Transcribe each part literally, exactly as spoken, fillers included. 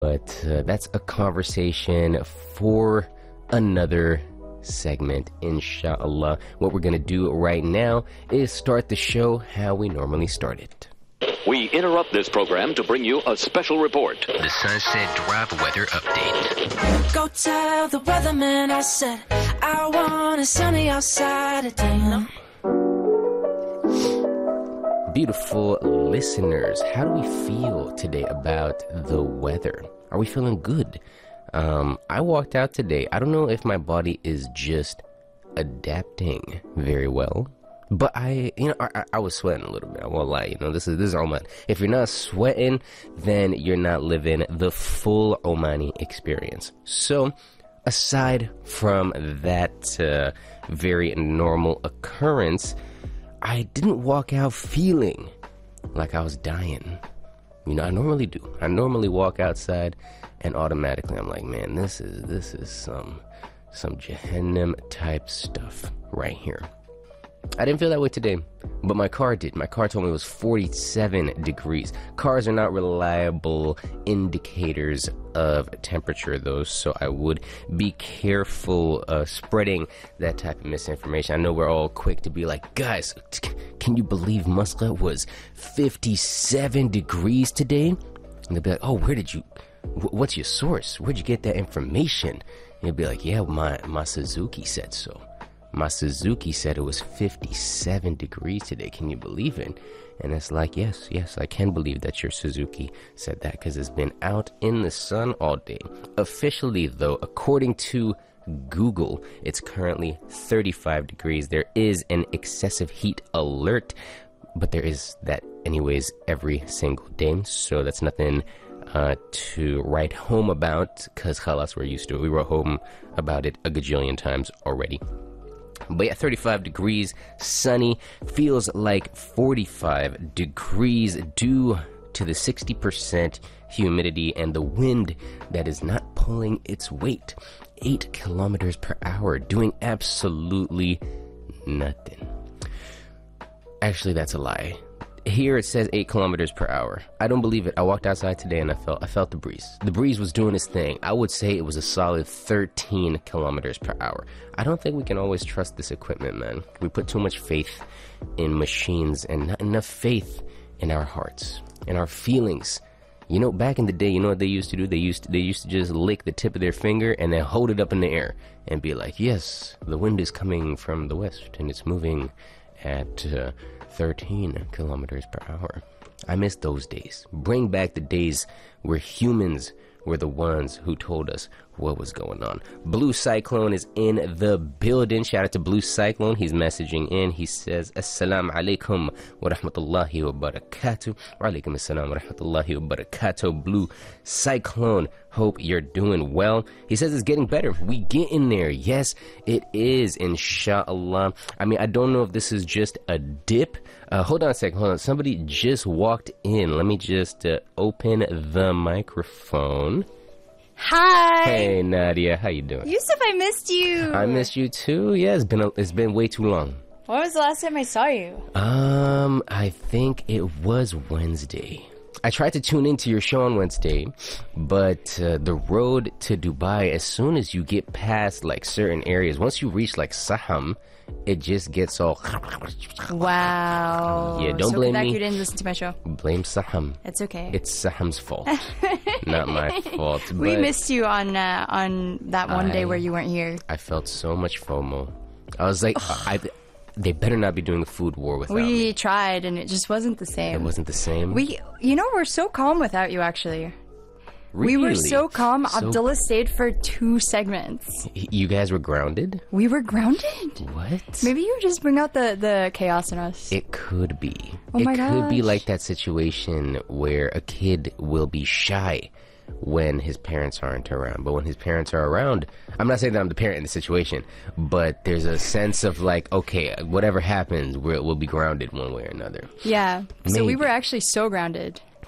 But uh, that's a conversation for another segment, inshallah. What we're gonna do right now is start the show how we normally start it. We interrupt this program to bring you a special report. The Sunset Drive weather update. Go tell the weatherman I said I want a sunny outside today. Beautiful listeners, how do we feel today about the weather? Are we feeling good? Um, I walked out today. I don't know if my body is just adapting very well, but I, you know, I, I was sweating a little bit. I won't lie. You know, this is this is Oman. If you're not sweating, then you're not living the full Omani experience. So, aside from that uh, very normal occurrence, I didn't walk out feeling like I was dying. You know, I normally do. I normally walk outside and automatically I'm like, man, this is this is some some Jahannam type stuff right here. I didn't feel that way today, but my car did. My car told me it was forty-seven degrees. Cars are not reliable indicators of temperature, though, so I would be careful uh, spreading that type of misinformation. I know we're all quick to be like, guys, can you believe Muscat was fifty-seven degrees today? And they'll be like, oh, where did you, what's your source? Where'd you get that information? And you'll be like, yeah, my, my Suzuki said so. My Suzuki said it was fifty-seven degrees today. Can you believe it? And it's like, yes, yes, I can believe that your Suzuki said that because it's been out in the sun all day. Officially, though, according to Google, it's currently thirty-five degrees. There is an excessive heat alert, but there is that anyways every single day. So that's nothing uh, to write home about because khalas, we're used to it. We wrote home about it a gajillion times already. But yeah, thirty-five degrees, sunny, feels like forty-five degrees due to the sixty percent humidity and the wind that is not pulling its weight. eight kilometers per hour, doing absolutely nothing. Actually, that's a lie. Here it says eight kilometers per hour. I don't believe it. I walked outside today and I felt I felt the breeze. The breeze was doing its thing. I would say it was a solid thirteen kilometers per hour. I don't think we can always trust this equipment, man. We put too much faith in machines and not enough faith in our hearts, in our feelings. You know, back in the day, you know what they used to do? They used to, they used to just lick the tip of their finger and then hold it up in the air and be like, yes, the wind is coming from the west and it's moving at uh, thirteen kilometers per hour. I miss those days. Bring back the days where humans were the ones who told us what was going on. Blue Cyclone is in the building. Shout out to Blue Cyclone. He's messaging in. He says, Assalamu alaikum wa rahmatullahi wa barakatuh. Wa alaikum assalam wa rahmatullahi wa barakatuh. Blue Cyclone, hope you're doing well. He says it's getting better. We get in there. Yes, it is, inshallah. I mean, I don't know if this is just a dip. Uh, hold on a second. Hold on. Somebody just walked in. Let me just uh, open the microphone. Hi. Hey Nadia, how you doing? Yusuf, I missed you. I missed you too. Yeah, it's been a, it's been way too long. When was the last time I saw you? Um, I think it was Wednesday. I tried to tune into your show on Wednesday, but uh, the road to Dubai, as soon as you get past like certain areas, once you reach like Saham, it just gets all. Wow. Yeah, don't so blame back me. You didn't listen to my show. Blame Saham. It's okay. It's Saham's fault, not my fault. We but missed you on uh, on that one I, day where you weren't here. I felt so much FOMO. I was like, I, they better not be doing the food war without we me. We tried, and it just wasn't the same. It wasn't the same? We, you know, we're so calm without you, actually. Really? We were so calm. So, Abdullah stayed for two segments. You guys were grounded? We were grounded? What? Maybe you just bring out the, the chaos in us. It could be. Oh it my could be gosh. like that situation where a kid will be shy when his parents aren't around. But when his parents are around, I'm not saying that I'm the parent in the situation, but there's a sense of like, okay, whatever happens, we're, we'll be grounded one way or another. Yeah. Maybe. So we were actually so grounded.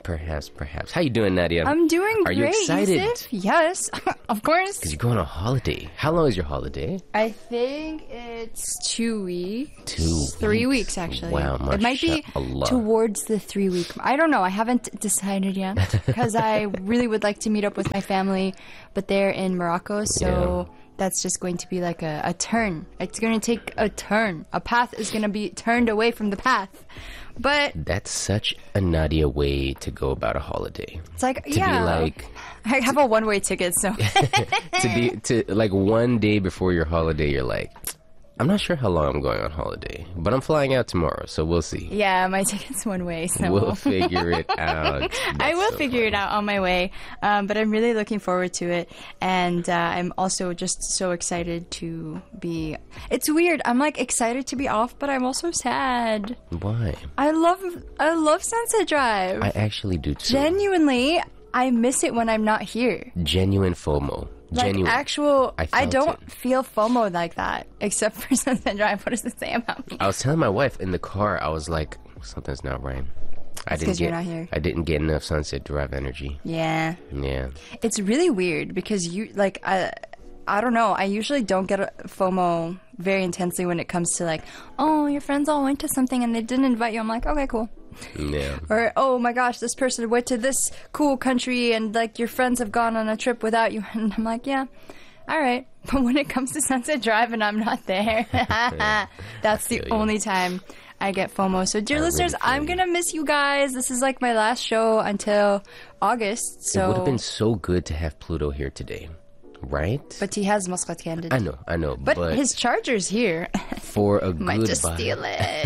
Perhaps, perhaps. How you doing, Nadia? I'm doing Are great. you excited? Yusuf? Yes, of course. Because you're going on a holiday. How long is your holiday? I think it's two weeks. Two Three weeks. weeks, actually. Wow, It might be mashallah. towards the three week. I don't know. I haven't decided yet because I really would like to meet up with my family, but they're in Morocco, so Yeah. that's just going to be like a, a turn. It's going to take a turn. A path is going to be turned away from the path. But That's such a Nadia way to go about a holiday. it's like, To yeah. be like, I have a one way ticket, so. to be, to like one day before your holiday, you're like, I'm not sure how long I'm going on holiday, but I'm flying out tomorrow, so we'll see. Yeah, my ticket's one way, so. We'll figure it out. I That's will so figure funny. it out on my way, um, but I'm really looking forward to it, and uh, I'm also just so excited to be. It's weird. I'm like excited to be off, but I'm also sad. Why? I love, I love Sunset Drive. I actually do too. Genuinely, I miss it when I'm not here. Genuine FOMO. Like Genuine. actual, I I, felt don't it. feel FOMO like that, except for Sunset Drive. What does it say about me? I was telling my wife in the car, I was like, something's not right. I It's didn't 'cause you're get, not here. I didn't get enough Sunset Drive energy. Yeah. Yeah. It's really weird because you like I I don't know. I usually don't get a FOMO very intensely when it comes to like, oh, your friends all went to something and they didn't invite you. I'm like, okay, cool. Yeah. Or oh my gosh, this person went to this cool country and like your friends have gone on a trip without you. And I'm like, yeah, all right. But when it comes to Sunset Drive and I'm not there, that's the feel you. only time I get FOMO. So, dear I really listeners, feel I'm you. gonna miss you guys. This is like my last show until August. So, It would have been so good to have Pluto here today, right? but he has Muscat Candid. I know, I know, But, but, his charger's here. for a Might good just buy- steal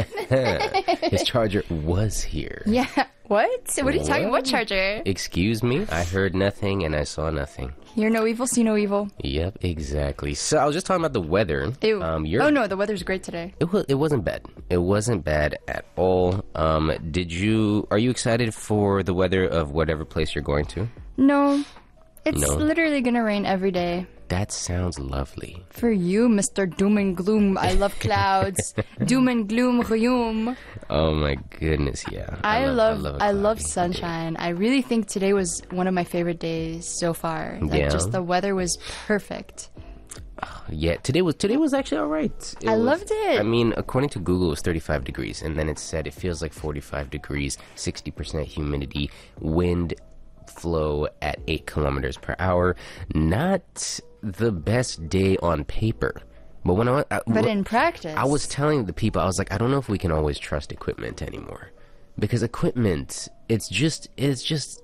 it. his charger was here. Yeah. What? What are you talking? What What? charger? Excuse me? I heard nothing and I saw nothing. Hear no evil, see no evil. Yep, exactly. So I was just talking about the weather. Ew. Um, you're, Oh no, the weather's great today. It was. It wasn't bad. It wasn't bad at all. Um, did you? Are you excited for the weather of whatever place you're going to? No. It's No. literally gonna rain every day. That sounds lovely. For you, Mister Doom and Gloom. I love clouds. Doom and gloom, Rayum. Oh my goodness, yeah. I, love, a I love cloudy day. sunshine. I really think today was one of my favorite days so far. Like, Yeah. just the weather was perfect. Yeah, today was today was actually all right. It I was- loved it. I mean, according to Google, it was thirty-five degrees, and then it said it feels like forty-five degrees, sixty percent humidity, wind flow at eight kilometers per hour. Not the best day on paper, but when I, I But in practice, I was telling the people, I was like, I don't know if we can always trust equipment anymore, because equipment, it's just, it's just,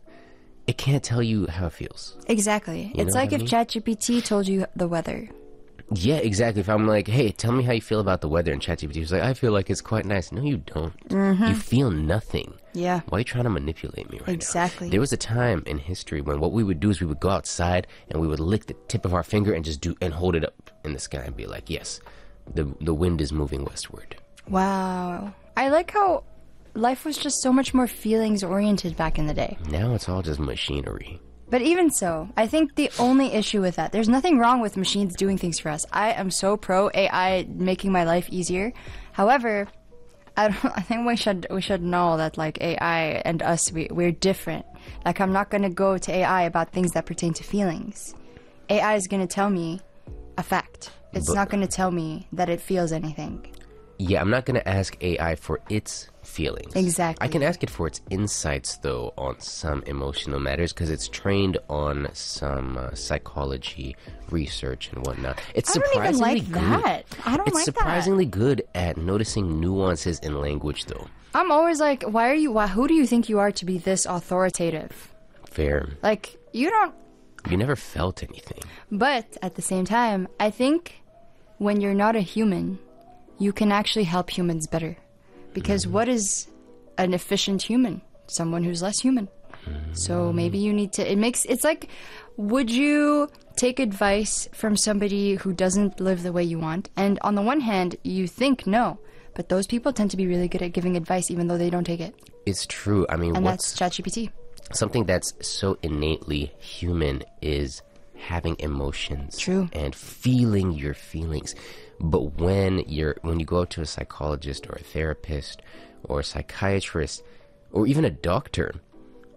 it can't tell you how it feels. exactly. You It's know like what I if mean? ChatGPT told you the weather. Yeah, exactly. If I'm like, hey, tell me how you feel about the weather, and ChatGPT was like, I feel like it's quite nice. No, you don't. You feel nothing. Yeah. Why are you trying to manipulate me right Exactly. now? There was a time in history when what we would do is we would go outside and we would lick the tip of our finger and just do and hold it up in the sky and be like, yes, the the wind is moving westward. Wow. I like how life was just so much more feelings oriented back in the day. Now it's all just machinery. But even so, I think the only issue with that, there's nothing wrong with machines doing things for us. I am so pro A I making my life easier. However, I don't. I think we should we should know that like A I and us, we we're different. Like I'm not gonna go to A I about things that pertain to feelings. A I is gonna tell me a fact. It's But- not gonna tell me that it feels anything. Yeah, I'm not going to ask A I for its feelings. Exactly. I can ask it for its insights, though, on some emotional matters because it's trained on some uh, psychology research and whatnot. It's I don't even surprisingly like good. that. I don't it's like that. surprisingly good at noticing nuances in language, though. I'm always like, why are you? Why? Who do you think you are to be this authoritative? Fair. Like you don't. You never felt anything. But at the same time, I think when you're not a human, you can actually help humans better. Because what is an efficient human? Someone who's less human. So maybe you need to, it makes, it's like, would you take advice from somebody who doesn't live the way you want? And on the one hand, you think no, but those people tend to be really good at giving advice even though they don't take it. It's true. I mean, And what's that's ChatGPT. something that's so innately human is having emotions. True. And feeling your feelings. But when you're when you go to a psychologist or a therapist or a psychiatrist or even a doctor,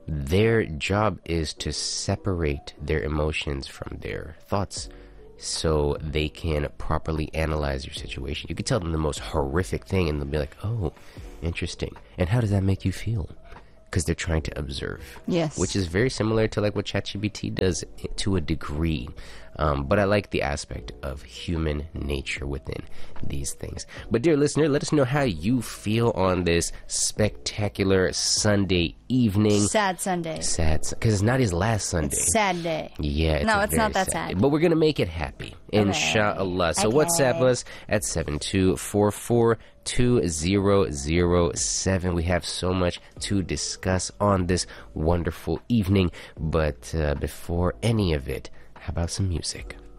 their job is to separate their emotions from their thoughts so they can properly analyze your situation. You could tell them the most horrific thing and they'll be like, oh, interesting. And how does that make you feel? Because they're trying to observe. Yes. Which is very similar to like what ChatGPT does to a degree. Um, but I like the aspect of human nature within these things. But dear listener, let us know how you feel on this spectacular Sunday evening. Sad Sunday. Sad, because it's not his last Sunday. It's sad day. Yeah, it's No, a it's very not that sad. sad. day. But we're gonna make it happy, inshallah. So Okay. WhatsApp us at seven two four four two zero zero seven. We have so much to discuss on this wonderful evening. But uh, before any of it, how about some music?